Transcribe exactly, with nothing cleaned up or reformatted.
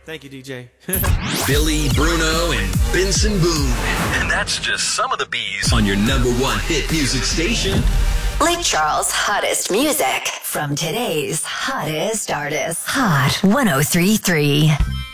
Thank you, D J. Billy, Bruno, and Benson Boone. And that's just some of the bees on your number one hit music station. Lake Charles' hottest music from today's hottest artists. Hot one oh three point three.